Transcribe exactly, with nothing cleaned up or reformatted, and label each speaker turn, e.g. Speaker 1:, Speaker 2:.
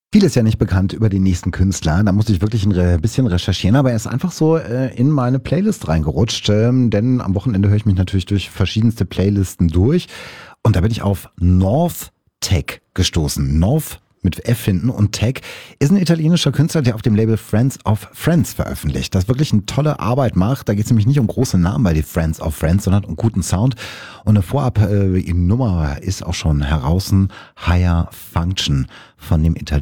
Speaker 1: Viel ist ja nicht bekannt über den nächsten Künstler. Da musste ich wirklich ein re- bisschen recherchieren, aber er ist einfach so äh, in meine Playlist reingerutscht. Ähm, denn am Wochenende höre ich mich natürlich durch verschiedenste Playlisten durch. Und da bin ich auf North Tech gestoßen. North mit F hinten und Tech ist ein italienischer Künstler, der auf dem Label Friends of Friends veröffentlicht, das wirklich eine tolle Arbeit macht. Da geht es nämlich nicht um große Namen bei den Friends of Friends, sondern um guten Sound. Und eine Vorab-Nummer ist auch schon heraus, Higher Function von dem Italiener.